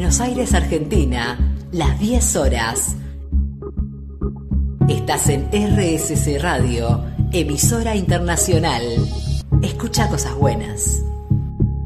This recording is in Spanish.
Buenos Aires, Argentina, las 10 horas. Estás en RSC Radio, emisora internacional. Escucha cosas buenas.